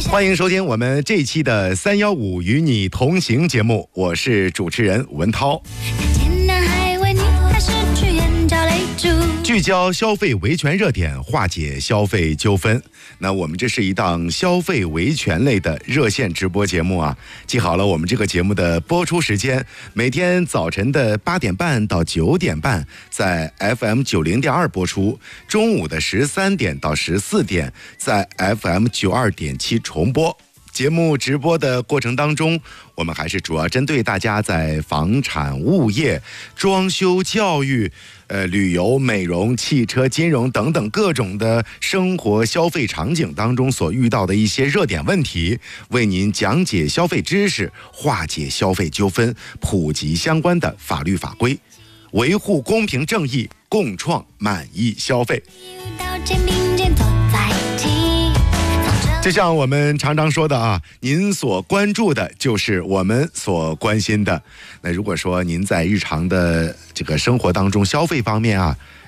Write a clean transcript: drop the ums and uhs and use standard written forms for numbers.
欢迎收听我们这一期的315与你同行节目，我是主持人文涛。聚焦消费维权热点，化解消费纠纷。那我们这是一档消费维权类的热线直播节目啊。记好了，我们这个节目的播出时间，每天早晨的8点半到9点半在 FM 90.2播出，中午的13点到14点在 FM 92.7重播。节目直播的过程当中，我们还是主要针对大家在房产、物业、装修、教育、旅游、美容、汽车、金融等等各种的生活消费场景当中所遇到的一些热点问题，为您讲解消费知识，化解消费纠纷，普及相关的法律法规，维护公平正义，共创满意消费。就像我们常常说的啊，您所关注的就是我们所关心的。那如果说您在日常的这个生活当中消费方面啊，